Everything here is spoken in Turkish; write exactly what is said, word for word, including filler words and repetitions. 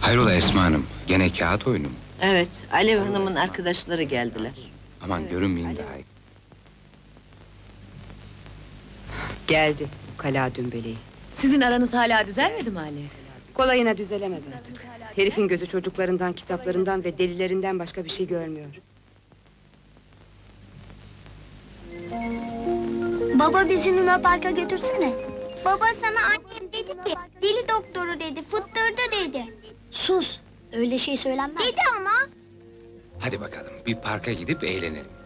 Hayrola Esma Hanım, gene kağıt oyunu mu? Evet, Alev Hanım'ın arkadaşları geldiler. Aman görünmeyin daha iyi. Geldi, ukala dümbeleği. Sizin aranız hala düzelmedi mi Alev? Kolayına düzelemez artık. Herifin gözü çocuklarından, kitaplarından ve delilerinden başka bir şey görmüyor. Baba bizi Luna Park'a götürsene. Baba sana annem dedi ki, deli doktoru dedi, fıttırdı dedi. Sus, öyle şey söylenmez. Dedi ama. Hadi bakalım, bir parka gidip eğlenelim.